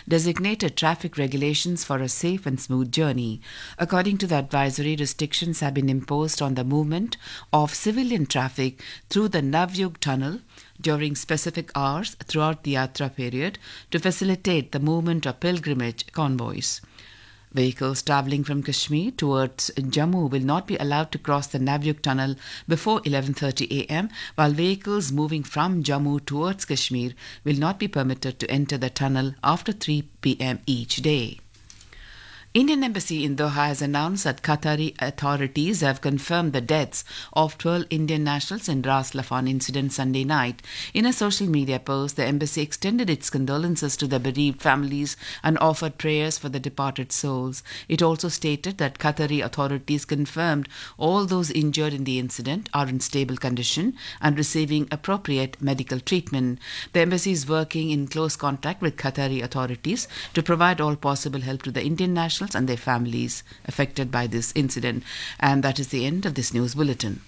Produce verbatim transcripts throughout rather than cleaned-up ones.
designated traffic regulations for a safe and smooth journey. According to the advisory, restrictions have been imposed on the movement of civilian traffic through the Navyug tunnel during specific hours throughout the Yatra period to facilitate the movement of pilgrimage convoys. Vehicles travelling from Kashmir towards Jammu will not be allowed to cross the Navyug tunnel before eleven thirty a m, while vehicles moving from Jammu towards Kashmir will not be permitted to enter the tunnel after three p m each day. Indian Embassy in Doha has announced that Qatari authorities have confirmed the deaths of twelve Indian nationals in Ras Laffan incident Sunday night. In a social media post, the embassy extended its condolences to the bereaved families and offered prayers for the departed souls. It also stated that Qatari authorities confirmed all those injured in the incident are in stable condition and receiving appropriate medical treatment. The embassy is working in close contact with Qatari authorities to provide all possible help to the Indian nationals and their families affected by this incident. And that is the end of this news bulletin.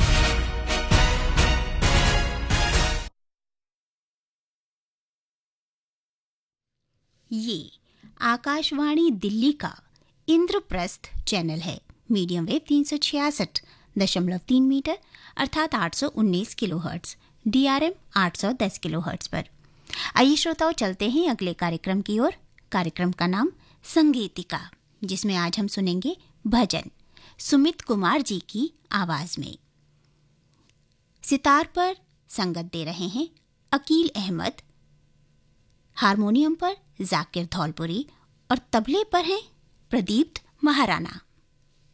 ये आकाशवाणी दिल्ली का Indraprastha channel है। Medium wave तीन सौ छियासठ दशमलव तीन metre अर्थात आठ सौ उन्नीस किलोहर्ट्ज, डीआरएम आठ सौ दस किलोहर्ट्ज पर। आइए श्रोताओं, चलते हैं अगले कार्यक्रम की ओर। कार्यक्रम का नाम संगीतिका, जिसमें आज हम सुनेंगे भजन सुमित कुमार जी की आवाज में। सितार पर संगत दे रहे हैं अकील अहमद, हारमोनियम पर जाकिर धौलपुरी और तबले पर हैं प्रदीप्त महाराणा।